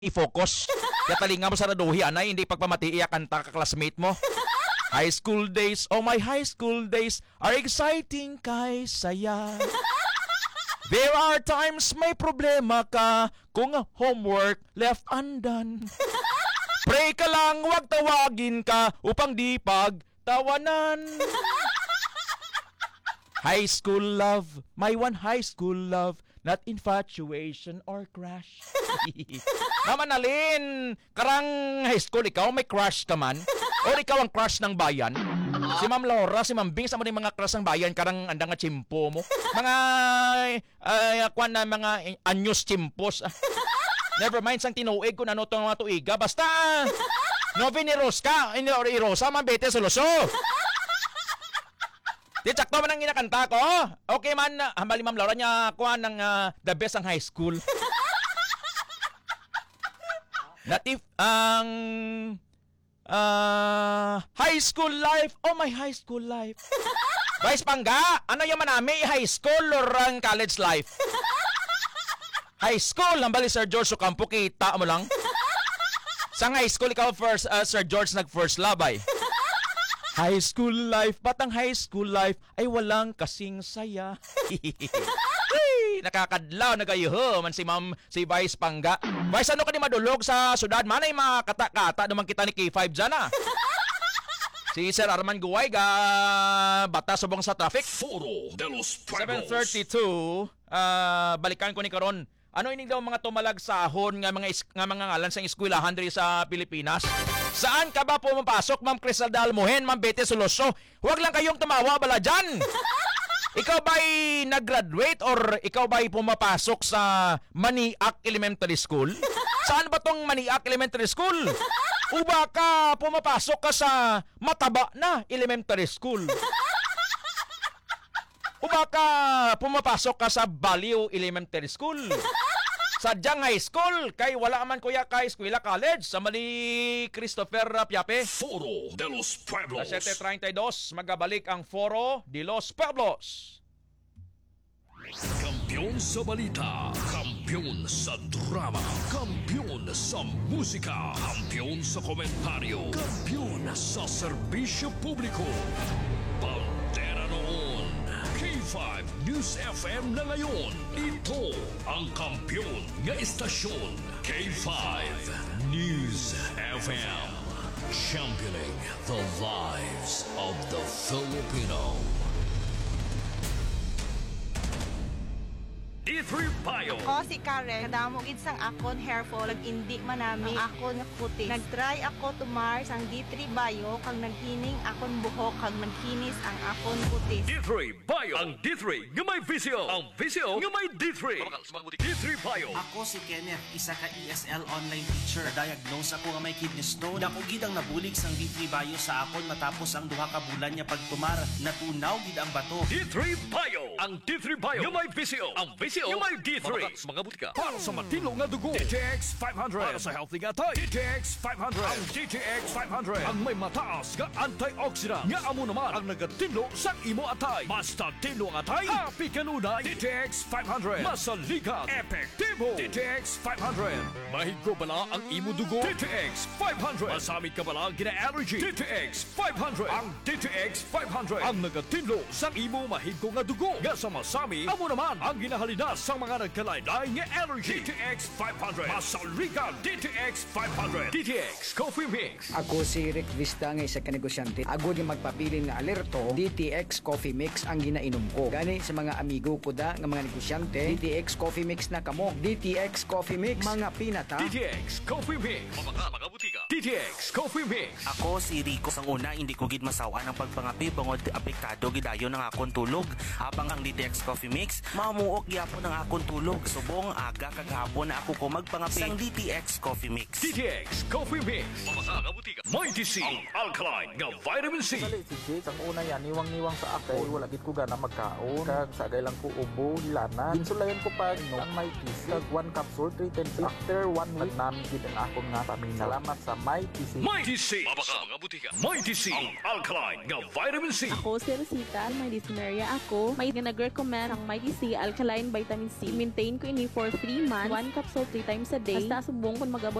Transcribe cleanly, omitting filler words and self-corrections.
i-focus. Katalinga mo sa raduhi, anay, hindi pagpamati iya kanta ka classmate mo. High school days, oh my high school days are exciting kay saya. There are times may problema ka kung homework left undone. Pray ka lang, wag tawagin ka upang di pagtawanan. High school love, my one high school love, not infatuation or crush. Mama Nalin, karang high school ikaw may crush ka man? O ikaw ang crush ng bayan? Si Ma'am Laura, si Ma'am Bing, sa mga mga crush ng bayan, karang andang nga chimpo mo. Mga, kwan na mga anyos chimpos. Never mind sang tinuig kung ano itong mga tuiga. Basta, Novi ni Rosca, ni Rosa, mabete sa Luso. Di sakto man ang inakanta ko. Okay man, hambali Ma'am Laura niya kuha ng the best ang high school. Natif ang high school life. Oh my high school life. Vice Pangga, ano yung manami? High school or ang college life? High school, hambali Sir George Ocampo, kita mo lang. Sa high school, ikaw first, Sir George nag-first love ay. High school life, batang high school life ay walang kasing saya. Nakakadlaw na kayo man si Ma'am, si Vice Pangga. Vice, ano ka ni madulog sa syudad? Manay mga kata-kata naman kita ni K5 dyan Si Sir Arman Guway bata subong sa traffic. Foro de los Pueblos. 7:32, balikan ko ni karon. Ano ini daw mga tumalag sahon nga mga ngalan sa eskwelahan diri sa Pilipinas? Saan ka ba pumapasok, Ma'am Cristal Dalmohen, Ma'am Bete Soloso? Huwag lang kayong tumawa bala dyan. Ikaw ba'y nag-graduate or ikaw ba'y pumapasok sa Maniac Elementary School? Saan ba tong Maniac Elementary School? O baka pumapasok ka sa Mataba na Elementary School? O baka pumapasok ka sa Baliw Elementary School? Sadyang high school, kay wala man kuya kay Eskwela College sa Mali Christopher Piape. Foro de los Pueblos. Sa 7:32, magabalik ang Foro de los Pueblos. Kampiyon sa balita, kampiyon sa drama, kampiyon sa musika, kampiyon sa komentaryo, kampiyon sa serbisyo publiko. Pantera noon, K5 News FM na ngayon. Ito ang kampiyon nga istasyon, K5 News FM. Championing the lives of the Filipino. D3 Bio. Ako si Karen, kadamo gid sang akon hair fall, indi manami ang akon nga kutis. Nagtry ako tumar sang D3 Bio kag naghining akon buhok kag nagkinis ang akon kutis. D3 Bio. Ang D3 nga may visyo. Ang visyo nga may D3. D3 Bio. Ako si Kenneth, isa ka ESL online teacher. Na-diagnose ako nga may kidney stone. Dako gid ang nabulig sang D3 Bio sa akon matapos ang duha ka bulan niya pagtumar. Natunaw gid ang bato. D3 Bio. Ang D3 Bio nga may visyo. Ang visyo nga may D3. Mga butika. Para sa matino nga dugo. DTX 500. Para sa healthy nga tayo. DTX 500. Ang DTX 500. Ang may mataas nga antioxidant. Nga amo naman ang nagatinlo sa imo atay. Basta tinlo ang atay. Happy kanunay. DTX 500. Masaligat. Epektibo. DTX 500. Mahigko bala ang imo dugo. DTX 500. Masamit ka bala gina-allergy. DTX 500. Ang DTX 500. Ang nagatinlo sa imo mahigko nga dugo. Nga sa masami, amo naman ang ginahalina sa mga nagkalaylay nga allergy. DTX 500. Masaligat. DTX 500. DTX Coffee Mix. Ako si Rick Vista nga isa ka negosyante. Ako di magpapili nga alerto, DTX Coffee Mix ang ginainom ko. Gani sa mga amigo ko da nga mga negosyante, DTX Coffee Mix na kamo. DTX Coffee Mix, mga pinata. DTX Coffee Mix. Mga butika. DTX Coffee Mix. Ako si Rico. Sang una, hindi ko gid masawaan ang pagpangapi bangod apektado gidayon ng akon tulog. Habang ang DTX Coffee Mix, mamuok gyapon ang akon tulog. Subong aga kag hapon na ako ko magpangapi sang DTX Coffee Mix. DTX Coffee Mix. Mga butika. Mighty C. Ang alkaline nga vitamin C. Dali si Jake, ang una yan, niwang-niwang sa akay, wala gid ko gana magkaon, kag sagay lang ko ubo, hilana. Ginsulayan ko pa no, ang may TC, kag 1 capsule, 3 times. After 1 week, namin gid ang akong nga pamina. Salamat sa may TC. Mighty C. Mga butika. Mighty C. Ang alkaline nga vitamin C. Ako si Rosita, may dysuria ako. May nag-recommend ang Mighty C Alkaline by vitamin C. I-maintain ko ini for 3 months, 1 capsule 3 times a day. Hasta subong kun mag